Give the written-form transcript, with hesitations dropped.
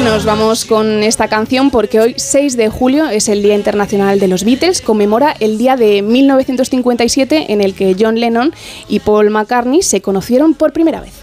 nos vamos con esta canción porque hoy, 6 de julio, es el Día Internacional de los Beatles. Conmemora el día de 1957 en el que John Lennon y Paul McCartney se conocieron por primera vez.